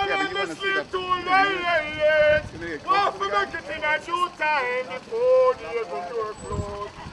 and the sleep too late. Want to make it in a due time before the able door close.